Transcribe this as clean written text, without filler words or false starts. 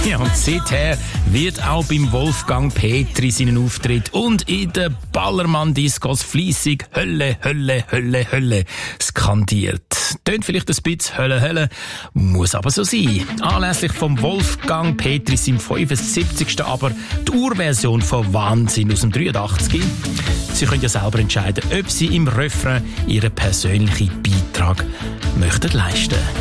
Ja, und seither wird auch beim Wolfgang Petri seinen Auftritt und in den Ballermann-Discos fleissig Hölle, Hölle, Hölle, Hölle skandiert. Tönt vielleicht ein bisschen Hölle, Hölle, muss aber so sein. Anlässlich vom Wolfgang Petri seinem 75. aber die Urversion von Wahnsinn aus dem 83. Sie können ja selber entscheiden, ob Sie im Refrain Ihren persönlichen Beitrag möchten leisten.